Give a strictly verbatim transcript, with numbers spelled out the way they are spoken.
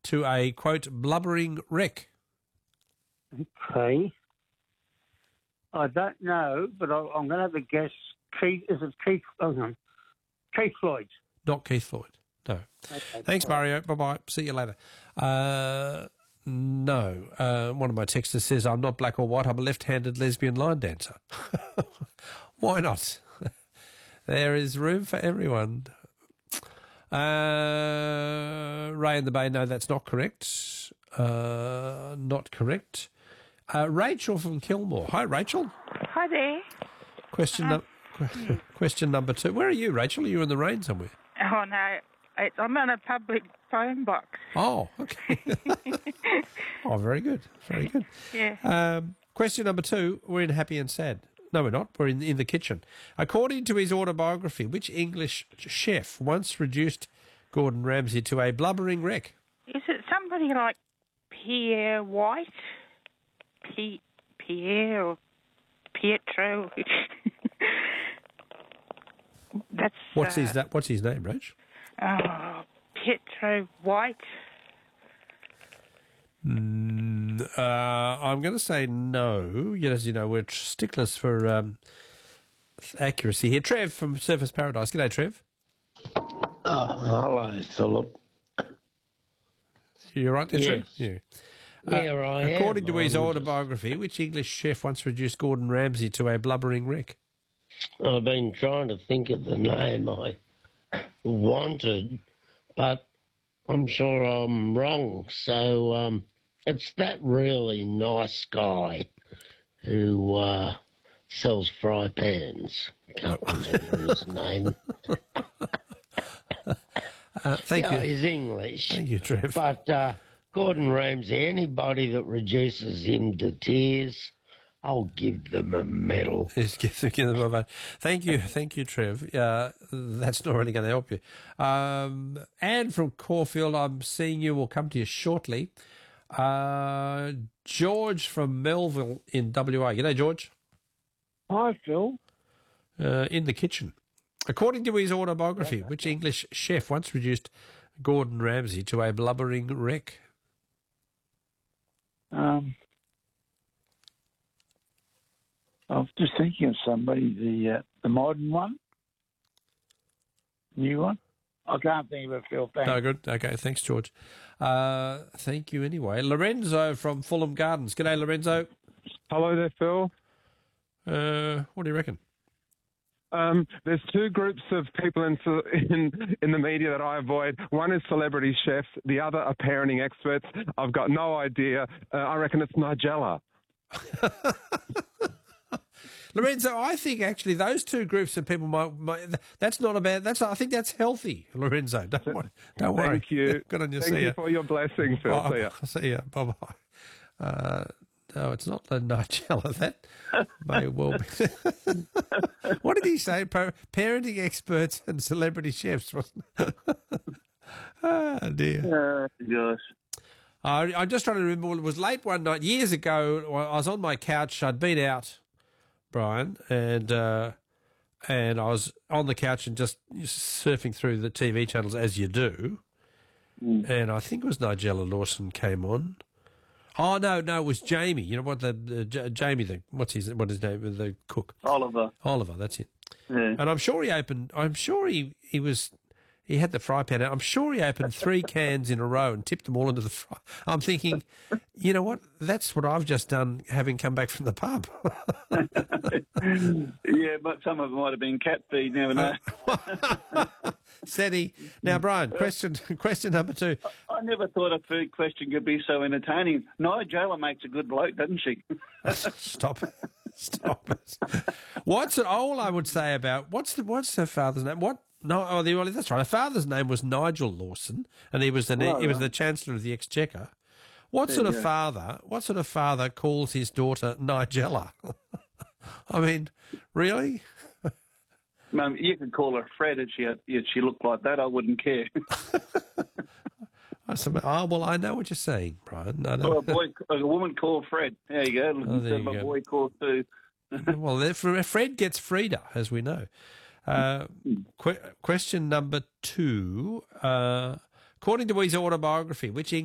to a, quote, blubbering wreck? Okay. I don't know, but I, I'm going to have a guess. Keith, is it Keith? Oh, no. Keith Floyd. Not Keith Floyd, no. Okay, Thanks, sorry. Mario. Bye-bye. See you later. Uh, no. Uh, one of my texters says, I'm not black or white, I'm a left-handed lesbian line dancer. Why not? There is room for everyone. Uh, Ray in the Bay, no, that's not correct. Uh, not correct. Uh, Rachel from Kilmore. Hi, Rachel. Hi there. Question, Uh, num- question number two. Where are you, Rachel? Are you in the rain somewhere? Oh, no. It's, I'm on a public phone box. Oh, okay. Oh, very good. Very good. Yeah. Um, question number two. We're in Happy and Sad. No, we're not. We're in, in the kitchen. According to his autobiography, which English chef once reduced Gordon Ramsay to a blubbering wreck? Is it somebody like Pierre White? P- Pierre or Pietro? That's... What's uh, his that? What's his name, Rach? Oh, Pietro White. Mm, uh, I'm going to say no. As you know, we're sticklers for um, accuracy here. Trev from Surfers Paradise. G'day, Trev. Oh, hello, Philip. You right there, Yes. Trev? Yeah. Uh, Yeah, I According am. to his I'm autobiography, which English chef once reduced Gordon Ramsay to a blubbering wreck? I've been trying to think of the name I wanted, but I'm sure I'm wrong. So um, it's that really nice guy who uh, sells fry pans. Can't remember his name. Uh, thank Yeah, you. he's English. Thank you, Trev. But uh, Gordon Ramsay, anybody that reduces him to tears, I'll give them a medal. Yes, give- give them a vote. Thank you, thank you, Trev. Uh, that's not really going to help you. Um, Anne from Caulfield, I'm seeing you. We'll come to you shortly. Uh, George from Melville in W A. G'day, George. Hi, Phil. Uh, in the kitchen. According to his autobiography, which English chef once reduced Gordon Ramsay to a blubbering wreck? Um, I was just thinking of somebody, the uh, the modern one, new one. I can't think of it, Phil. Thanks. No, good. Okay, thanks, George. Uh, thank you anyway. Lorenzo from Fulham Gardens. G'day, Lorenzo. Hello there, Phil. Uh, what do you reckon? Um, there's two groups of people in, in in the media that I avoid. One is celebrity chefs. The other are parenting experts. I've got no idea. Uh, I reckon it's Nigella. Lorenzo, I think actually those two groups of people might, might that's not a bad, that's, I think that's healthy, Lorenzo. Don't worry. Don't worry. Thank you. Good on you. Thank See you ya. for your blessing, Phil. Oh, See ya. See ya. Bye-bye. Uh, no, it's not the Nigella. That may well be. What did he say? Pa- parenting experts and celebrity chefs, wasn't it? Oh, dear. Uh, gosh. I, I'm just trying to remember. It was late one night, years ago. I was on my couch. I'd been out, Brian, and uh, and I was on the couch and just surfing through the T V channels as you do. Mm. And I think it was Nigella Lawson came on. Oh no, no, it was Jamie. You know what the, the J- Jamie the what's his what his name the cook Oliver. Oliver. That's it. Yeah. And I'm sure he opened. I'm sure he he was. He had the fry pan out. I'm sure he opened three cans in a row and tipped them all into the fry. I'm thinking, you know what? That's what I've just done, having come back from the pub. Yeah, but some of them might have been cat feed. Never know. Said he. Now, Brian, question question number two. I never thought a food question could be so entertaining. Nigella makes a good bloke, doesn't she? Stop it. Stop it. What's it? All I would say about what's the what's her father's name? What? No, oh, the, well, that's right. Her father's name was Nigel Lawson, and he was the Oh, he was right. the Chancellor of the Exchequer. What There sort you of go. father? What sort of father calls his daughter Nigella? I mean, really? Mum, you could call her Fred if she had, if she looked like that. I wouldn't care. I said, oh, well, I know what you're saying, Brian. I know. Or a boy, a woman called Fred. There you go. Oh, there Instead of you a go. boy called Sue. Well, there- Fred gets Frida, as we know. Uh, que- question number two. Uh, according to his autobiography, which